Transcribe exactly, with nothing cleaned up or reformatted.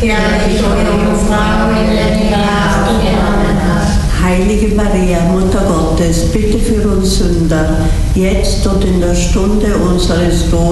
Herrlich, eure Jungfrau, in der die Kraft und Ernte hat. Heilige Maria, Mutter Gottes, bitte für uns Sünder, jetzt und in der Stunde unseres Todes.